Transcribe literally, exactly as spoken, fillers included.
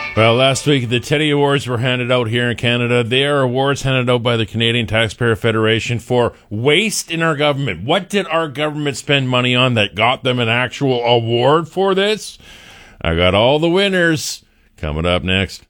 Well, last week the Teddy Awards were handed out here in Canada. They are awards handed out by the Canadian Taxpayer Federation for waste in our government. What did our government spend money on that got them an actual award for this? I got all the winners coming up next.